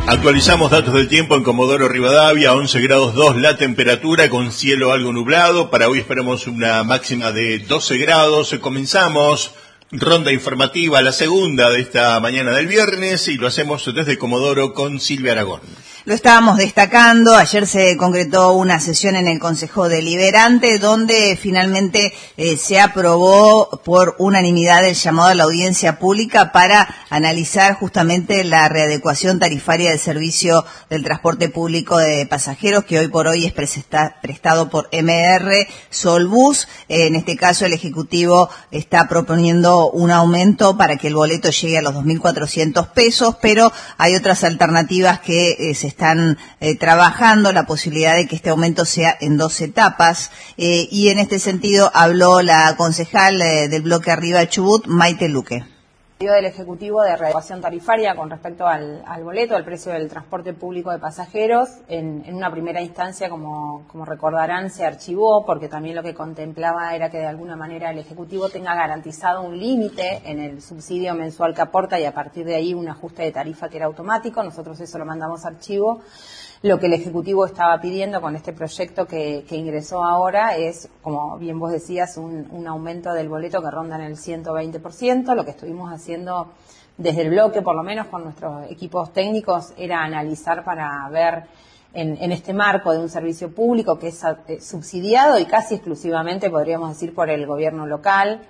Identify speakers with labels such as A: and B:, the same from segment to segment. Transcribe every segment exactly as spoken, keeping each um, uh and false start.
A: Actualizamos datos del tiempo en Comodoro Rivadavia, once grados dos la temperatura, con cielo algo nublado. Para hoy esperamos una máxima de doce grados. Comenzamos ronda informativa, la segunda de esta mañana del viernes, y lo hacemos desde Comodoro con Silvia Aragón.
B: Lo estábamos destacando, ayer se concretó una sesión en el Consejo Deliberante donde finalmente eh, se aprobó por unanimidad el llamado a la audiencia pública para analizar justamente la readecuación tarifaria del servicio del transporte público de pasajeros, que hoy por hoy es presta, prestado por M R Solbus. Eh, en este caso el Ejecutivo está proponiendo un aumento para que el boleto llegue a los dos mil cuatrocientos pesos, pero hay otras alternativas que eh, se están eh, trabajando, la posibilidad de que este aumento sea en dos etapas, eh, y en este sentido habló la concejal eh, del bloque Arriba Chubut, Maite Luque.
C: Del Ejecutivo de readecuación tarifaria con respecto al, al boleto, al precio del transporte público de pasajeros. En, en una primera instancia, como, como recordarán, se archivó porque también lo que contemplaba era que de alguna manera el Ejecutivo tenga garantizado un límite en el subsidio mensual que aporta y a partir de ahí un ajuste de tarifa que era automático. Nosotros eso lo mandamos a archivo. Lo que el Ejecutivo estaba pidiendo con este proyecto que, que ingresó ahora es, como bien vos decías, un, un aumento del boleto que ronda en el ciento veinte por ciento. Lo que estuvimos haciendo desde el bloque, por lo menos con nuestros equipos técnicos, era analizar para ver en, en este marco de un servicio público que es subsidiado y casi exclusivamente, podríamos decir, por el gobierno local.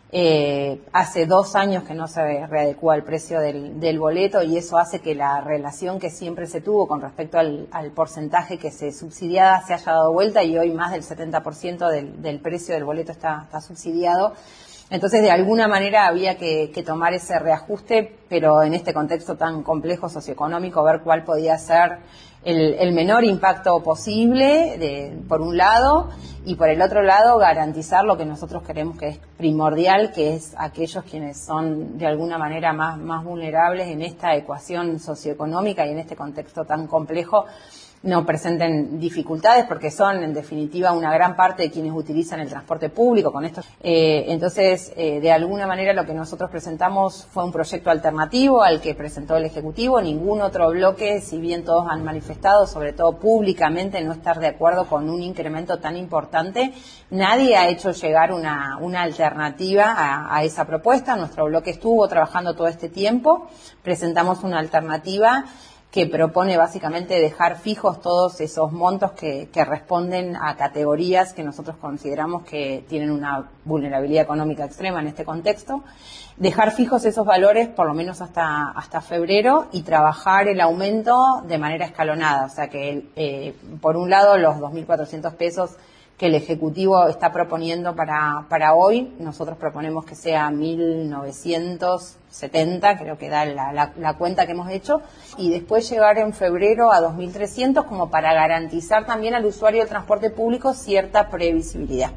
C: Eh, hace dos años que no se readecúa el precio del, del boleto y eso hace que la relación que siempre se tuvo con respecto al, al porcentaje que se subsidiaba se haya dado vuelta y hoy más del setenta por ciento del, del precio del boleto está, está subsidiado. Entonces, de alguna manera había que, que tomar ese reajuste, pero en este contexto tan complejo socioeconómico, ver cuál podía ser el, el menor impacto posible, de, por un lado, y por el otro lado, garantizar lo que nosotros creemos que es primordial, que es aquellos quienes son de alguna manera más, más vulnerables en esta ecuación socioeconómica y en este contexto tan complejo, no presenten dificultades porque son en definitiva una gran parte de quienes utilizan el transporte público con esto. Eh, entonces, eh, de alguna manera lo que nosotros presentamos fue un proyecto alternativo al que presentó el Ejecutivo. Ningún otro bloque, si bien todos han manifestado, sobre todo públicamente, no estar de acuerdo con un incremento tan importante, nadie ha hecho llegar una, una alternativa a, a esa propuesta. Nuestro bloque estuvo trabajando todo este tiempo, presentamos una alternativa que propone básicamente dejar fijos todos esos montos que, que responden a categorías que nosotros consideramos que tienen una vulnerabilidad económica extrema en este contexto, dejar fijos esos valores por lo menos hasta, hasta febrero y trabajar el aumento de manera escalonada, o sea que eh, por un lado los dos mil cuatrocientos pesos que el Ejecutivo está proponiendo para, para hoy, nosotros proponemos que sea mil novecientos setenta, creo que da la, la, la cuenta que hemos hecho, y después llegar en febrero a dos mil trescientos como para garantizar también al usuario del transporte público cierta previsibilidad.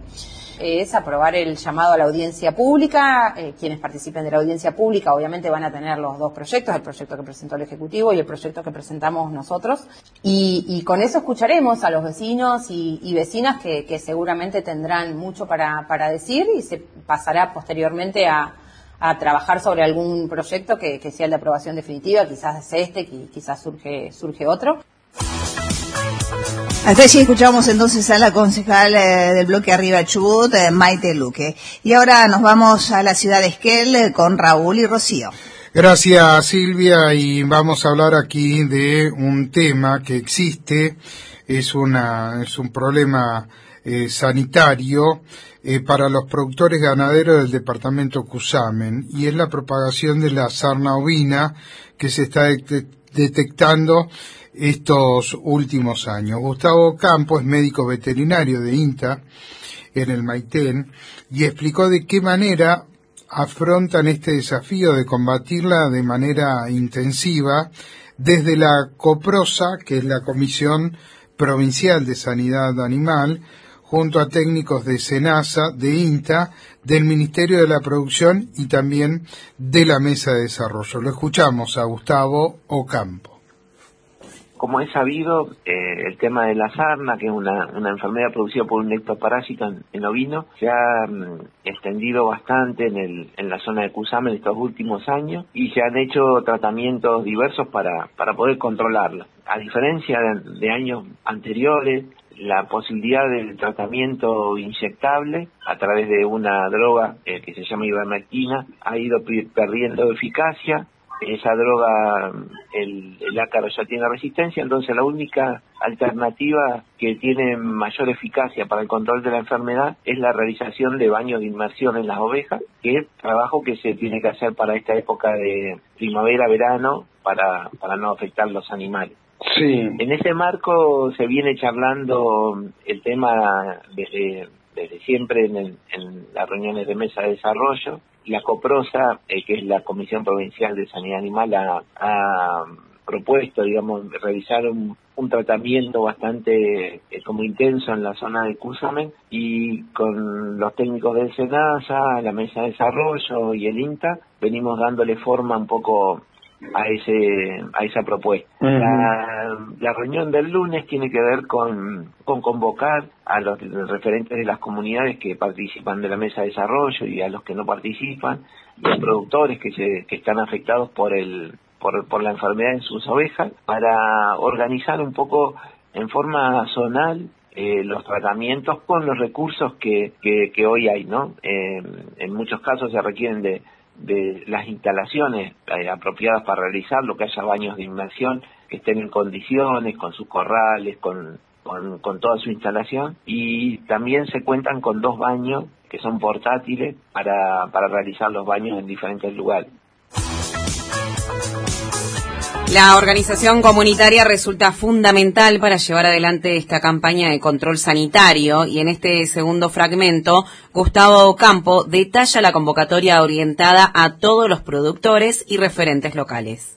C: Es aprobar el llamado a la audiencia pública. Eh, quienes participen de la audiencia pública obviamente van a tener los dos proyectos, el proyecto que presentó el Ejecutivo y el proyecto que presentamos nosotros, y, y con eso escucharemos a los vecinos y, y vecinas que, que seguramente tendrán mucho para, para decir y se pasará posteriormente a, a trabajar sobre algún proyecto que, que sea el de aprobación definitiva, quizás es este, quizás surge, surge otro.
B: Hasta allí escuchamos entonces a la concejal eh, del bloque Arriba Chubut, eh, Maite Luque. Y ahora nos vamos a la ciudad de Esquel eh, con Raúl y Rocío.
D: Gracias, Silvia, y vamos a hablar aquí de un tema que existe, es una es un problema eh, sanitario eh, para los productores ganaderos del departamento Cusamen, y es la propagación de la sarna ovina que se está de- detectando estos últimos años. Gustavo Campo es médico veterinario de INTA en el Maitén y explicó de qué manera afrontan este desafío de combatirla de manera intensiva desde la COPROSA, que es la Comisión Provincial de Sanidad Animal, junto a técnicos de SENASA, de INTA, del Ministerio de la Producción y también de la Mesa de Desarrollo. Lo escuchamos a Gustavo Ocampo.
E: como es sabido, eh, el tema de la sarna, que es una, una enfermedad producida por un ectoparásito en, en ovino, se ha mm, extendido bastante en, el, en la zona de Cusamen en estos últimos años y se han hecho tratamientos diversos para, para poder controlarla. A diferencia de, de años anteriores, la posibilidad del tratamiento inyectable a través de una droga eh, que se llama ivermectina ha ido perdiendo eficacia. Esa droga, el, el ácaro ya tiene resistencia, entonces la única alternativa que tiene mayor eficacia para el control de la enfermedad es la realización de baños de inmersión en las ovejas, que es trabajo que se tiene que hacer para esta época de primavera-verano para, para no afectar los animales.
D: Sí.
E: En ese marco se viene charlando el tema desde, desde siempre en, el, en las reuniones de mesa de desarrollo. La COPROSA, eh, que es la Comisión Provincial de Sanidad Animal, ha, ha propuesto, digamos, realizar un, un tratamiento bastante eh, como intenso en la zona de Cusamen, y con los técnicos del SENASA, la Mesa de Desarrollo y el INTA venimos dándole forma un poco a ese a esa propuesta. Uh-huh. La, la reunión del lunes tiene que ver con, con convocar a los referentes de las comunidades que participan de la mesa de desarrollo y a los que no participan, los productores que se que están afectados por el por, por la enfermedad en sus ovejas, para organizar un poco en forma zonal eh, los tratamientos con los recursos que, que, que hoy hay, ¿no? Eh, en muchos casos se requieren de de las instalaciones eh, apropiadas para realizarlo, que haya baños de inmersión que estén en condiciones, con sus corrales, con, con, con toda su instalación, y también se cuentan con dos baños que son portátiles para, para realizar los baños en diferentes lugares.
F: La organización comunitaria resulta fundamental para llevar adelante esta campaña de control sanitario, y en este segundo fragmento, Gustavo Ocampo detalla la convocatoria orientada a todos los productores y referentes locales.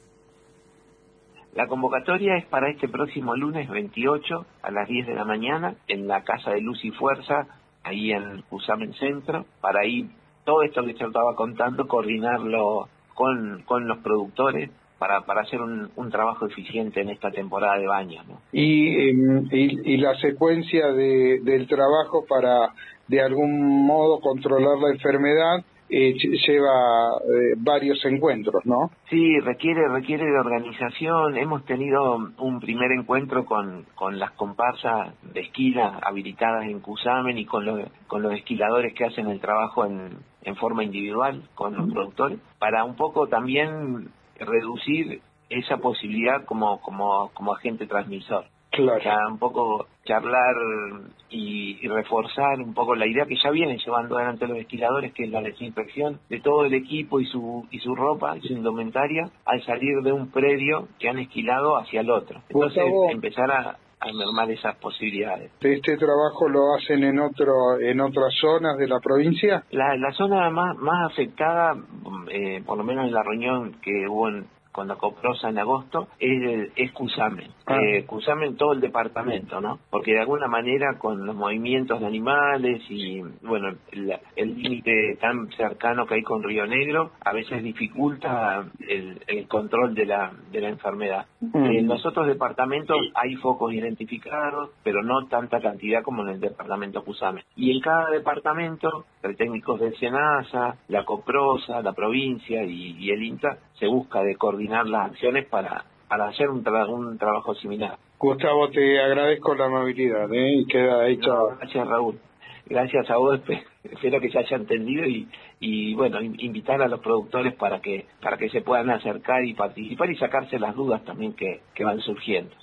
E: La convocatoria es para este próximo lunes veintiocho a las diez de la mañana en la Casa de Luz y Fuerza, ahí en Cusamen Centro, para ahí todo esto que yo estaba contando, coordinarlo con, con los productores, para para hacer un, un trabajo eficiente en esta temporada de baños, ¿no?
D: Y, y, y la secuencia de, del trabajo para, de algún modo, controlar la enfermedad eh, lleva eh, varios encuentros, ¿no?
E: Sí, requiere requiere de organización. Hemos tenido un primer encuentro con, con las comparsas de esquila habilitadas en Cusamen y con los, con los esquiladores que hacen el trabajo en, en forma individual con los productores, para un poco también reducir esa posibilidad como como como agente transmisor.
D: Claro.
E: O sea, un poco charlar y, y reforzar un poco la idea que ya vienen llevando adelante los esquiladores, que es la desinfección de todo el equipo y su y su ropa y su indumentaria al salir de un predio que han esquilado hacia el otro. Entonces, Gustavo, empezar a a mermar esas posibilidades.
D: ¿Este trabajo lo hacen en otro en otras zonas de la provincia?
E: La, la zona más más afectada, eh, por lo menos en la reunión que hubo en, con la COPROSA en agosto, es, es Cusamen. Ah. Eh, Cusamen todo el departamento, ¿no? Porque de alguna manera con los movimientos de animales y, bueno, el, el límite tan cercano que hay con Río Negro, a veces dificulta el, el control de la de la enfermedad. Mm. En los otros departamentos hay focos identificados, pero no tanta cantidad como en el departamento Cusamen. Y en cada departamento, los técnicos del SENASA, la COPROSA, la provincia y, y el INTA, se busca de coordinar las acciones para, para hacer un, tra un trabajo similar.
D: Gustavo, te agradezco la amabilidad, ¿eh? Y queda hecho.
E: No, gracias, Raúl. Gracias a vos, espero que se haya entendido y, y bueno, invitar a los productores para que para que se puedan acercar y participar y sacarse las dudas también que, que van surgiendo.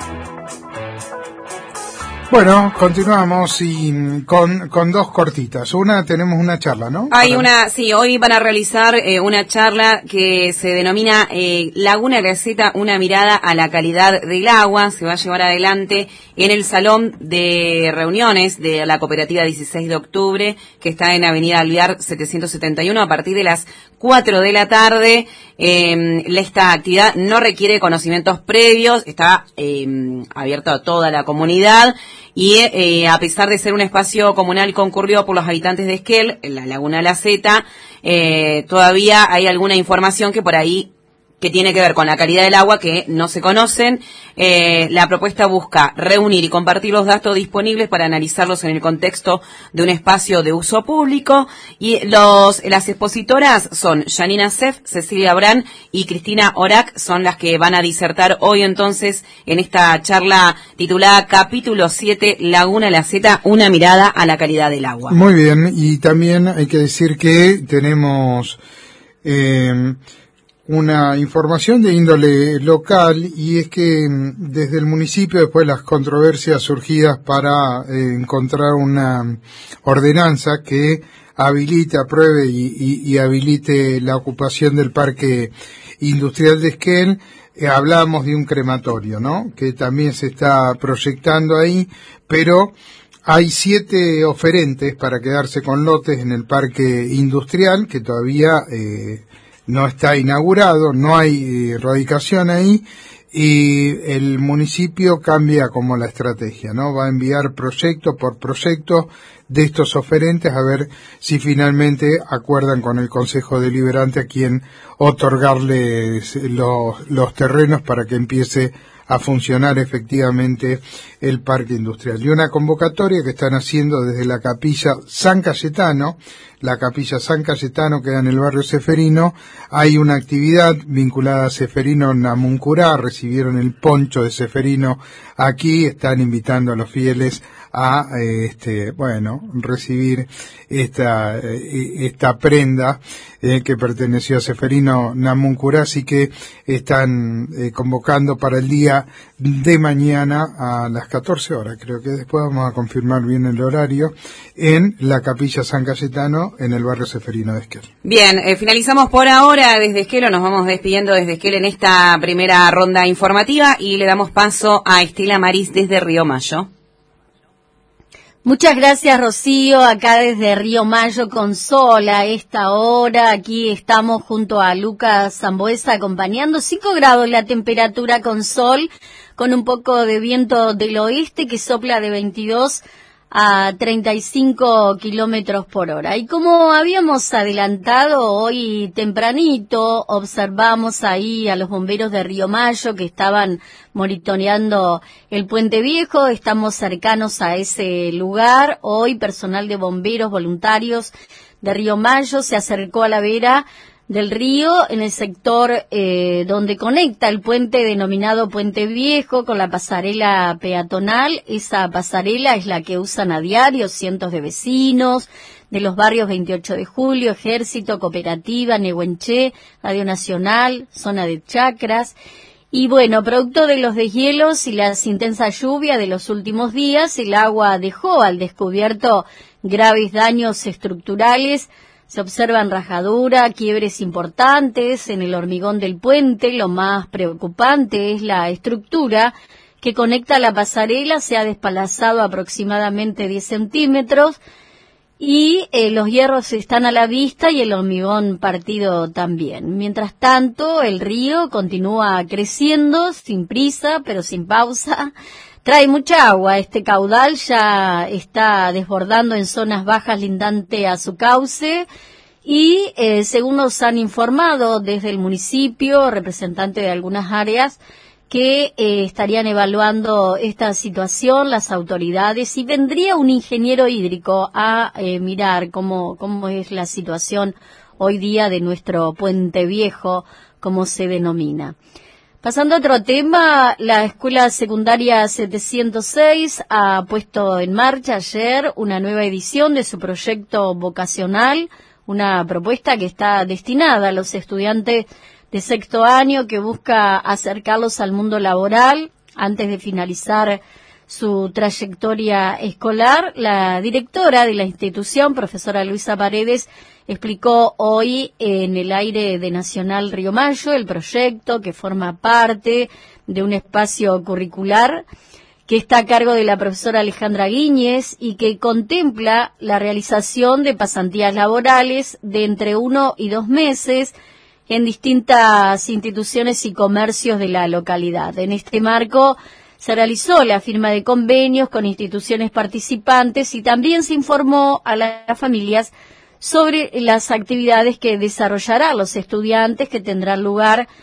D: Bueno, continuamos y con, con dos cortitas. Una, tenemos una charla, ¿no?
F: Hay Para... una, sí, hoy van a realizar eh, una charla que se denomina eh, Laguna Gaceta, una mirada a la calidad del agua. Se va a llevar adelante en el Salón de Reuniones de la Cooperativa dieciséis de octubre, que está en Avenida Alvear setecientos setenta y uno, a partir de las cuatro de la tarde. Eh, esta actividad no requiere conocimientos previos, está eh, abierto a toda la comunidad. Y eh, a pesar de ser un espacio comunal concurrido por los habitantes de Esquel, en la Laguna de la Zeta, eh, todavía hay alguna información que por ahí que tiene que ver con la calidad del agua, que no se conocen. Eh, la propuesta busca reunir y compartir los datos disponibles para analizarlos en el contexto de un espacio de uso público. Y los las expositoras son Janina Sef, Cecilia Brand y Cristina Orac, son las que van a disertar hoy entonces en esta charla titulada Capítulo siete, Laguna La Zeta, una mirada a la calidad del agua.
D: Muy bien, y también hay que decir que tenemos eh, una información de índole local, y es que desde el municipio, después de las controversias surgidas para eh, encontrar una ordenanza que habilite, apruebe y, y, y habilite la ocupación del parque industrial de Esquel, eh, hablamos de un crematorio, ¿no?, que también se está proyectando ahí, pero hay siete oferentes para quedarse con lotes en el parque industrial, que todavía eh, no está inaugurado, no hay eh, radicación ahí, y el municipio cambia como la estrategia, ¿no? Va a enviar proyecto por proyecto de estos oferentes a ver si finalmente acuerdan con el Consejo Deliberante a quien otorgarles los, los terrenos para que empiece a funcionar efectivamente el parque industrial. Y una convocatoria que están haciendo desde la capilla San Cayetano, la capilla San Cayetano queda en el barrio Ceferino. Hay una actividad vinculada a Ceferino Namuncurá, recibieron el poncho de Ceferino aquí, están invitando a los fieles a este bueno recibir esta esta prenda eh, que perteneció a Ceferino Namuncurá, así que están eh, convocando para el día de mañana a las catorce horas, creo que después vamos a confirmar bien el horario, en la capilla San Cayetano en el barrio Ceferino de Esquel.
F: Bien, eh, finalizamos por ahora desde Esquel, o nos vamos despidiendo desde Esquel en esta primera ronda informativa, y le damos paso a Estela Maris desde Río Mayo.
G: Muchas gracias, Rocío, acá desde Río Mayo con sol a esta hora. Aquí estamos junto a Lucas Zambuesa acompañando. Cinco grados la temperatura con sol, con un poco de viento del oeste que sopla de veintidós a treinta y cinco kilómetros por hora. Y como habíamos adelantado hoy tempranito, observamos ahí a los bomberos de Río Mayo que estaban monitoreando el Puente Viejo. Estamos cercanos a ese lugar. Hoy personal de bomberos voluntarios de Río Mayo se acercó a la vera del río en el sector eh, donde conecta el puente denominado Puente Viejo con la pasarela peatonal. Esa pasarela es la que usan a diario cientos de vecinos de los barrios veintiocho de julio, Ejército, Cooperativa, Nehuenché, Radio Nacional, zona de Chacras. Y bueno, producto de los deshielos y las intensas lluvias de los últimos días, el agua dejó al descubierto graves daños estructurales. Se observan rajaduras, quiebres importantes en el hormigón del puente. Lo más preocupante es la estructura que conecta la pasarela. Se ha despalazado aproximadamente diez centímetros y eh, los hierros están a la vista y el hormigón partido también. Mientras tanto, el río continúa creciendo sin prisa, pero sin pausa. Trae mucha agua. Este caudal ya está desbordando en zonas bajas lindante a su cauce y eh, según nos han informado desde el municipio, representantes de algunas áreas, que eh, estarían evaluando esta situación las autoridades y vendría un ingeniero hídrico a eh, mirar cómo, cómo es la situación hoy día de nuestro Puente Viejo, como se denomina. Pasando a otro tema, la Escuela Secundaria setecientos seis ha puesto en marcha ayer una nueva edición de su proyecto vocacional, una propuesta que está destinada a los estudiantes de sexto año que busca acercarlos al mundo laboral antes de finalizar su trayectoria escolar. La directora de la institución, profesora Luisa Paredes, explicó hoy en el aire de Nacional Río Mayo el proyecto que forma parte de un espacio curricular que está a cargo de la profesora Alejandra Guíñez y que contempla la realización de pasantías laborales de entre uno y dos meses en distintas instituciones y comercios de la localidad. En este marco se realizó la firma de convenios con instituciones participantes y también se informó a las familias sobre las actividades que desarrollarán los estudiantes que tendrán lugar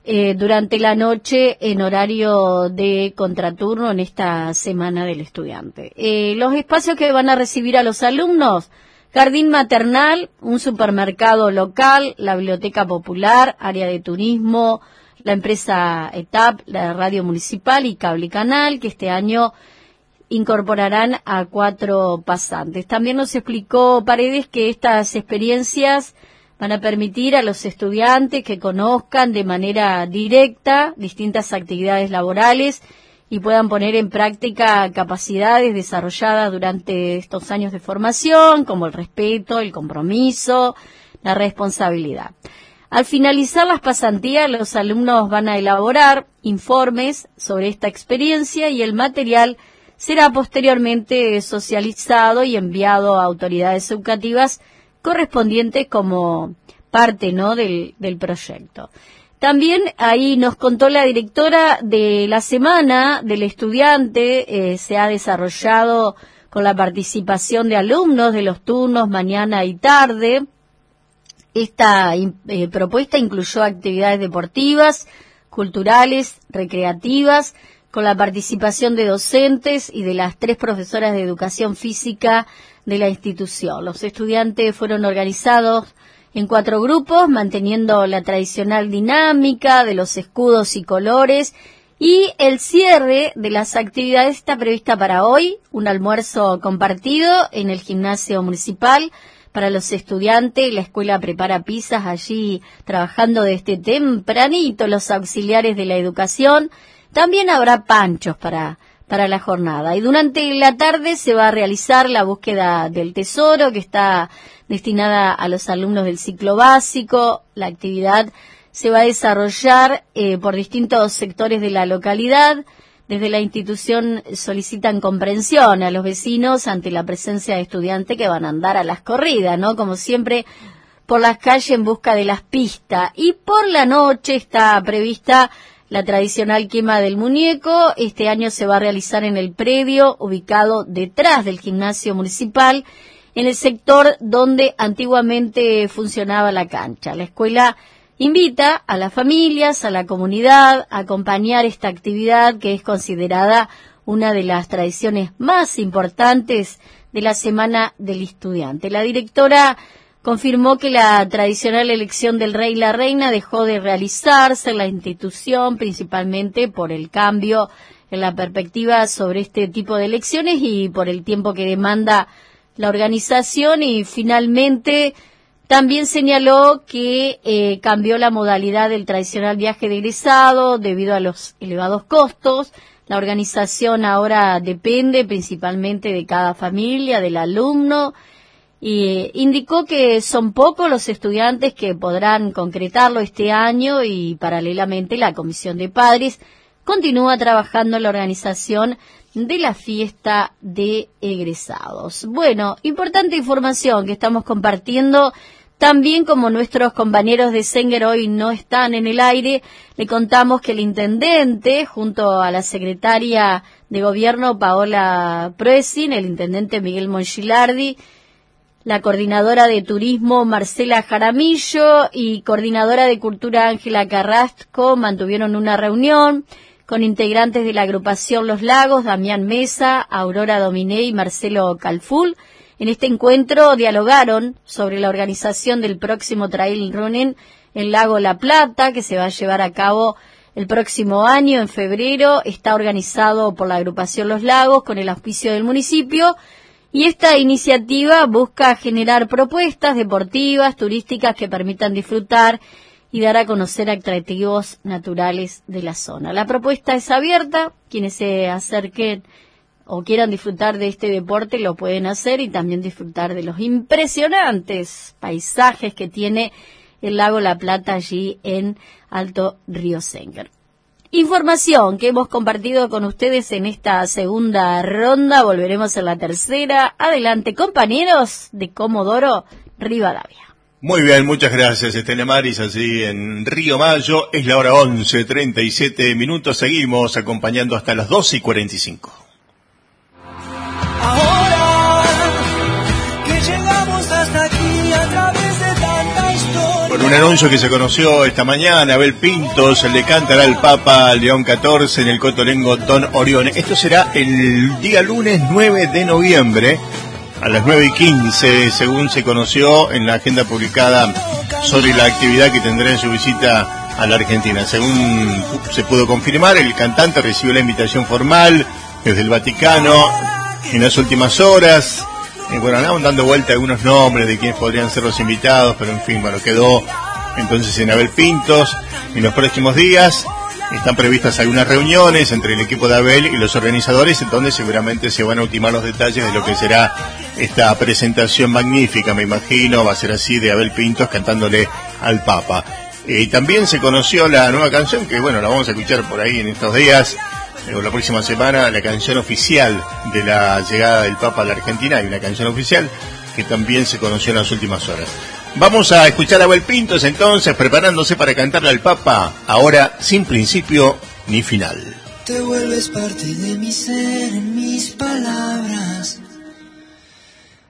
G: eh, durante la noche en horario de contraturno en esta Semana del Estudiante. Eh, los espacios que van a recibir a los alumnos: jardín maternal, un supermercado local, la biblioteca popular, área de turismo, la empresa E T A P, la radio municipal y cable y canal, que este año incorporarán a cuatro pasantes. También nos explicó Paredes que estas experiencias van a permitir a los estudiantes que conozcan de manera directa distintas actividades laborales y puedan poner en práctica capacidades desarrolladas durante estos años de formación, como el respeto, el compromiso, la responsabilidad. Al finalizar las pasantías, los alumnos van a elaborar informes sobre esta experiencia y el material será posteriormente socializado y enviado a autoridades educativas correspondientes como parte, ¿no?, del, del proyecto. También ahí nos contó la directora de la Semana del Estudiante, eh, se ha desarrollado con la participación de alumnos de los turnos mañana y tarde. Esta eh, propuesta incluyó actividades deportivas, culturales, recreativas, con la participación de docentes y de las tres profesoras de educación física de la institución. Los estudiantes fueron organizados en cuatro grupos, manteniendo la tradicional dinámica de los escudos y colores, y el cierre de las actividades está prevista para hoy, un almuerzo compartido en el gimnasio municipal para los estudiantes. La escuela prepara pizzas allí, trabajando desde tempranito los auxiliares de la educación. También habrá panchos para, para la jornada. Y durante la tarde se va a realizar la búsqueda del tesoro, que está destinada a los alumnos del ciclo básico. La actividad se va a desarrollar eh, por distintos sectores de la localidad. Desde la institución solicitan comprensión a los vecinos ante la presencia de estudiantes que van a andar a las corridas, ¿no? Como siempre, por las calles en busca de las pistas. Y por la noche está prevista la tradicional quema del muñeco. Este año se va a realizar en el predio ubicado detrás del gimnasio municipal, en el sector donde antiguamente funcionaba la cancha. La escuela invita a las familias, a la comunidad, a acompañar esta actividad que es considerada una de las tradiciones más importantes de la Semana del Estudiante. La directora confirmó que la tradicional elección del rey y la reina dejó de realizarse en la institución, principalmente por el cambio en la perspectiva sobre este tipo de elecciones y por el tiempo que demanda la organización, y finalmente también señaló que eh, cambió la modalidad del tradicional viaje de egresado debido a los elevados costos. La organización ahora depende principalmente de cada familia, del alumno, y indicó que son pocos los estudiantes que podrán concretarlo este año, y paralelamente la Comisión de Padres continúa trabajando en la organización de la fiesta de egresados. Bueno, importante información que estamos compartiendo. También, como nuestros compañeros de Senguer hoy no están en el aire, le contamos que el intendente, junto a la secretaria de Gobierno Paola Proesin, el intendente Miguel Monchilardi, la coordinadora de Turismo Marcela Jaramillo y coordinadora de Cultura Ángela Carrasco mantuvieron una reunión con integrantes de la agrupación Los Lagos, Damián Mesa, Aurora Dominé y Marcelo Calful. En este encuentro dialogaron sobre la organización del próximo Trail Running en Lago La Plata, que se va a llevar a cabo el próximo año, en febrero. Está organizado por la agrupación Los Lagos con el auspicio del municipio, y esta iniciativa busca generar propuestas deportivas, turísticas que permitan disfrutar y dar a conocer atractivos naturales de la zona. La propuesta es abierta, quienes se acerquen o quieran disfrutar de este deporte lo pueden hacer, y también disfrutar de los impresionantes paisajes que tiene el lago La Plata allí en Alto Río Senguer. Información que hemos compartido con ustedes en esta segunda ronda. Volveremos en la tercera. Adelante, compañeros de Comodoro Rivadavia.
A: Muy bien, muchas gracias, Estela Maris, allí en Río Mayo. Es la hora once, treinta y siete minutos. Seguimos acompañando hasta las doce y cuarenta y cinco.
H: Ahora que llegamos hasta aquí a través de tanta historia,
A: Con un anuncio que se conoció esta mañana, Abel Pintos le cantará al Papa León catorce en el Cotolengo Don Orione. Esto será el día lunes nueve de noviembre a las nueve y quince, según se conoció en la agenda publicada sobre la actividad que tendrá en su visita a la Argentina. Según se pudo confirmar, el cantante recibió la invitación formal desde el Vaticano en las últimas horas. Y bueno, andaban dando vuelta algunos nombres de quienes podrían ser los invitados, pero en fin, bueno, quedó entonces en Abel Pintos. En los próximos días están previstas algunas reuniones entre el equipo de Abel y los organizadores, en donde seguramente se van a ultimar los detalles de lo que será esta presentación magnífica, me imagino, va a ser así, de Abel Pintos cantándole al Papa. Y eh, también se conoció la nueva canción, que bueno, la vamos a escuchar por ahí en estos días, o la próxima semana, la canción oficial de la llegada del Papa a la Argentina. Hay una canción oficial que también se conoció en las últimas horas. Vamos a escuchar a Abel Pintos entonces, preparándose para cantarle al Papa, ahora sin principio ni final.
H: Te vuelves parte de mi ser, en mis palabras.